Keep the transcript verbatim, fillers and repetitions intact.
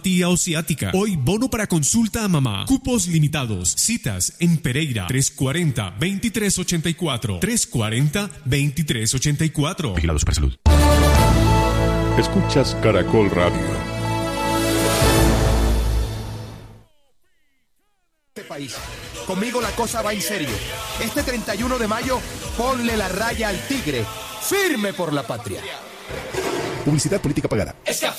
neuropatía o ciática. Hoy bono para consulta a mamá. Cupos limitados. Citas en Pereira. tres cuarenta, veintitrés ochenta y cuatro. tres cuarenta, veintitrés ochenta y cuatro. Vigilado Supersalud. Escuchas Caracol Radio. Este país. Conmigo la cosa va en serio. Este treinta y uno de mayo, ponle la raya al tigre. Firme por la patria. Publicidad política pagada.